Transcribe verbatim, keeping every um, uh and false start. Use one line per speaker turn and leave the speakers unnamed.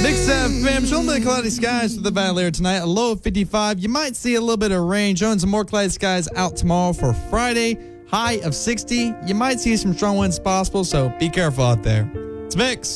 Mix F M, show me the cloudy skies for the valley later tonight. A low of fifty-five. You might see a little bit of rain. Showing some more cloudy skies out tomorrow for Friday. High of sixty. You might see some strong winds possible, so be careful out there. It's Mix.